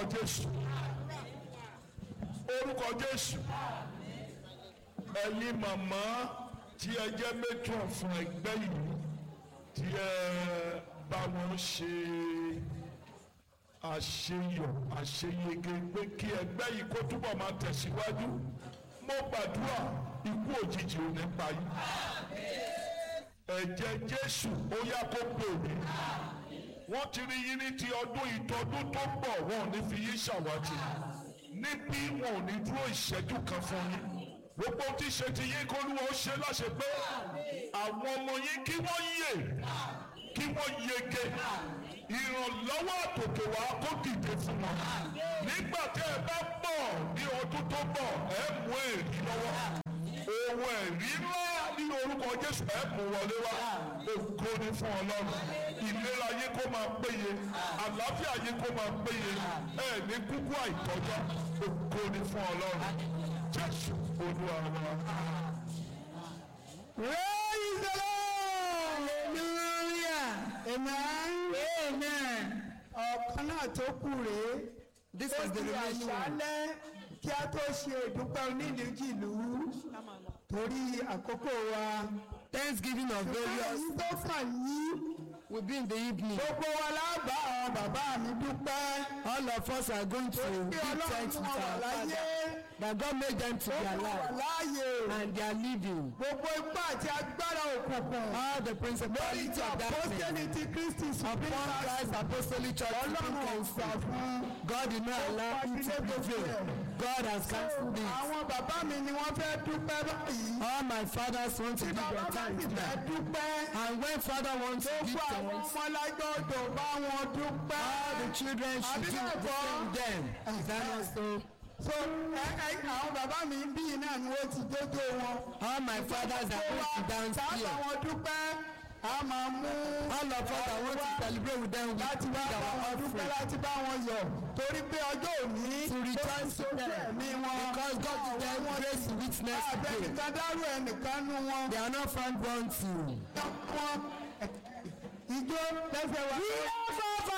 Jésù. Orúkọ Jésù. Ẹ̀yin màmá tí ẹ jẹ́ matron fún ẹgbẹ́ yìí tí ẹ bá wọn ṣe àṣeyọ̀ àṣeyege pé kí ẹgbẹ́ yìí kó túbọ̀ máa tẹ̀síwájú. Mo gbàdúrà ikú òjijì ò ní pa yín. Ẹ̀jẹ̀ Jésù ó yá kó pè mí. Wọ́n ti rí yín ní ti ọdún ìtọ́dún tó pọ̀, wọn ò ní fi yín ṣàwátì. Níbí wọn ò ní dúró ìṣẹ́jú kan fún yín. Gbogbo tí ṣe ti yín k'Olúwa ó ṣe láṣẹ pé àwọn ọmọ yín kí wọ́n yè, kí wọ́n yege. Ìrànlọ́wọ́ àtòkè wá kó dìde fún wọn. Nígbà tí ẹ bá bọ̀ ní ọdún tó bọ̀, ẹ mú èrí lọ́wọ́. Ohun ẹ̀rí ńlá ní orúkọ Jésù ẹ mú wọlé wá. Ògo ni fún Ọlọ́run. Ìlera yín kó máa péye, àlàáfíà yín kó máa péye. Ẹ ní kúkú àìtọ́jọ́. Ògo ni fún Ọlọ́run. Jésù Olúwa wa. Praise the Lord. Hallelujah. Amen. Amen. Ọ̀kan náà tó kù rèé. This is the remaining one. Kí a tó ṣe ìdúpẹ́ onílùjìlú torí àkókò wa. Thanksgiving of various tó fà yí. will be in the evening. Gbogbo wa lábà àwọn bàbá mi dúpẹ́. All of us are going to give thanks to our Father that God made them to be alive and they are living. Gbogbo ipá àti agbára òkùnkùn. All the principalities of darkness upon Christ's apostolic church God did not allow it to prevail. God has cancelled it. Àwọn bàbá mi ni wọ́n fẹ́ dúpẹ́ báyìí. All my fathers want to give their thanks now. And when father wants to give thanks, ọmọlágbọ́dọ̀ bá wọn dúpẹ́. all the children should do the same with them. Is that not so? So àwọn bàbá mi bí iná ni wọ́n ti dójú wọn. All my fathers are going to dance here. Sábà wọn dúpẹ́. A máa mú. All of us that want to celebrate with them láti bá wọn dúpẹ́ offering. láti bá wọn yọ̀ torí pé ọjọ́ òní. To return to them because God gave them grace to witness today. Àbẹ̀nìkan dárú ẹnìkan nú wọn. They are not found wanting. Ijó lẹ́sẹ̀ wá.